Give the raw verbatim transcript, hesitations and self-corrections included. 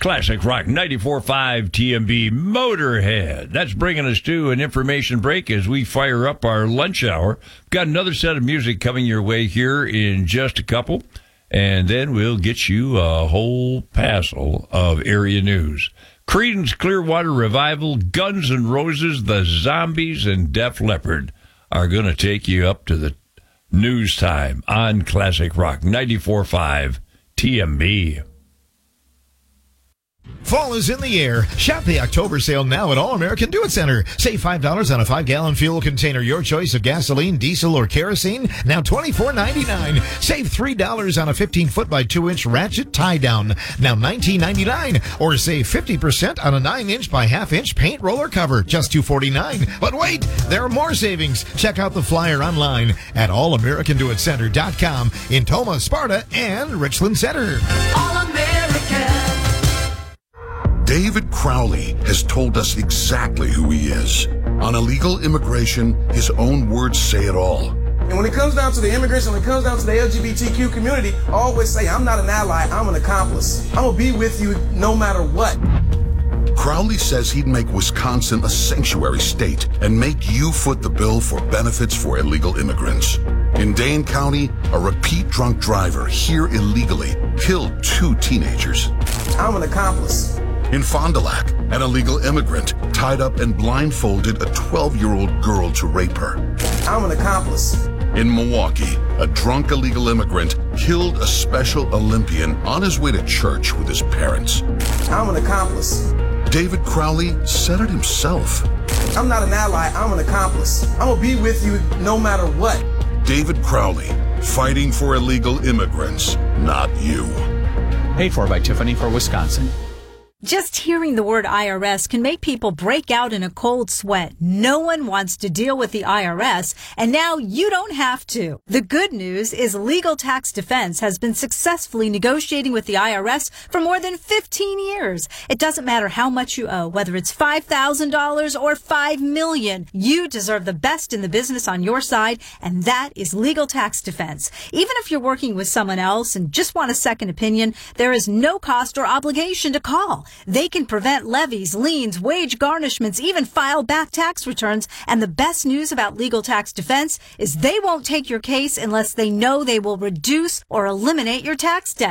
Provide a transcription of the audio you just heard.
Classic Rock ninety-four point five T M B Motorhead. That's bringing us to an information break as we fire up our lunch hour. Got another set of music coming your way here in just a couple, and then we'll get you a whole passel of area news. Creedence Clearwater Revival, Guns N' Roses, The Zombies, and Def Leppard are going to take you up to the news time on Classic Rock ninety-four point five T M B. Fall is in the air. Shop the October sale now at All American Do It Center. Save five dollars on a five-gallon fuel container. Your choice of gasoline, diesel, or kerosene. Now twenty-four ninety-nine. Save three dollars on a fifteen-foot by two inch ratchet tie-down. Now nineteen ninety-nine. Or save fifty percent on a nine inch by half inch paint roller cover. Just two forty-nine. But wait, there are more savings. Check out the flyer online at all american do it center dot com in Toma, Sparta, and Richland Center. All American. David Crowley has told us exactly who he is. On illegal immigration, his own words say it all. And when it comes down to the immigration, when it comes down to the L G B T Q community, I always say, I'm not an ally, I'm an accomplice. I'm going to be with you no matter what. Crowley says he'd make Wisconsin a sanctuary state and make you foot the bill for benefits for illegal immigrants. In Dane County, a repeat drunk driver here illegally killed two teenagers. I'm an accomplice. In Fond du Lac, an illegal immigrant tied up and blindfolded a twelve-year-old girl to rape her. I'm an accomplice. In Milwaukee, a drunk illegal immigrant killed a Special Olympian on his way to church with his parents. I'm an accomplice. David Crowley said it himself. I'm not an ally, I'm an accomplice. I'm going to be with you no matter what. David Crowley, fighting for illegal immigrants, not you. Paid for by Tiffany for Wisconsin. Just hearing the word I R S can make people break out in a cold sweat. No one wants to deal with the I R S, and now you don't have to. The good news is Legal Tax Defense has been successfully negotiating with the I R S for more than fifteen years. It doesn't matter how much you owe, whether it's five thousand dollars or five million dollars. You deserve the best in the business on your side, and that is Legal Tax Defense. Even if you're working with someone else and just want a second opinion, there is no cost or obligation to call. They can prevent levies, liens, wage garnishments, even file back tax returns. And the best news about Legal Tax Defense is they won't take your case unless they know they will reduce or eliminate your tax debt.